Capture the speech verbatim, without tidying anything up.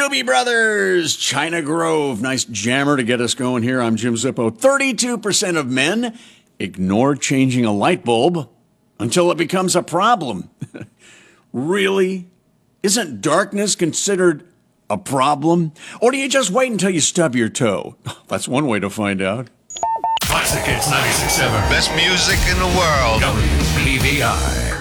Doobie Brothers, China Grove. Nice jammer to get us going here. I'm Jim Zippo. thirty-two percent of men ignore changing a light bulb until it becomes a problem. Really? Isn't darkness considered a problem? Or do you just wait until you stub your toe? That's one way to find out. Classic Hits ninety-six point seven. Best music in the world. W B V I.